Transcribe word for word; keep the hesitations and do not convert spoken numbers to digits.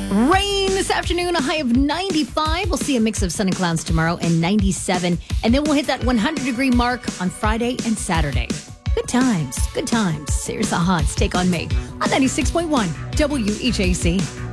Rain this afternoon, a high of ninety-five. We'll see a mix of sun and clouds tomorrow and ninety-seven. And then we'll hit that one hundred degree mark on Friday and Saturday. Good times, good times. Here's the Hots Take on Me on ninety-six point one W H A C.